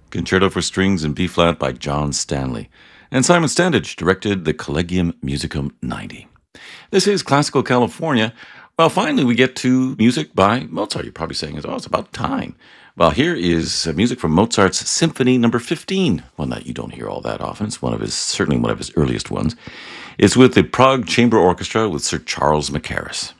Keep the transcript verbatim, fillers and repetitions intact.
Concerto for Strings in B-flat by John Stanley. And Simon Standage directed the Collegium Musicum ninety. This is Classical California. Well, finally we get to music by Mozart. You're probably saying, oh, it's about time. Well, here is uh, music from Mozart's Symphony number fifteen, one that you don't hear all that often. It's one of his, certainly one of his earliest ones. It's with the Prague Chamber Orchestra with Sir Charles Mackerras.